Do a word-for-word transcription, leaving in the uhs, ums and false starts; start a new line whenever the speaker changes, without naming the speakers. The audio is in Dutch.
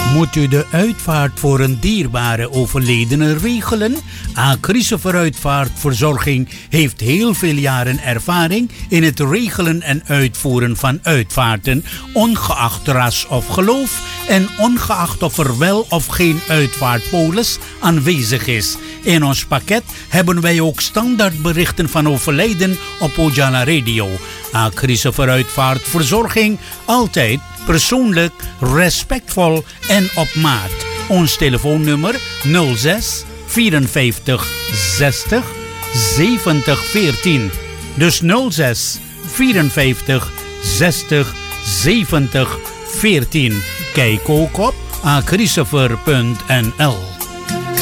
Moet u de uitvaart voor een dierbare overledene regelen? Acrische Vooruitvaartverzorging heeft heel veel jaren ervaring in het regelen en uitvoeren van uitvaarten, ongeacht ras of geloof en ongeacht of er wel of geen uitvaartpolis aanwezig is. In ons pakket hebben wij ook standaardberichten van overlijden op Ojala Radio. Acrische Vooruitvaartverzorging, altijd persoonlijk, respectvol en op maat. Ons telefoonnummer nul zes vierenvijftig zestig zeventig veertien. Dus nul zes vierenvijftig zestig zeventig veertien. Kijk ook op acrisever punt n l.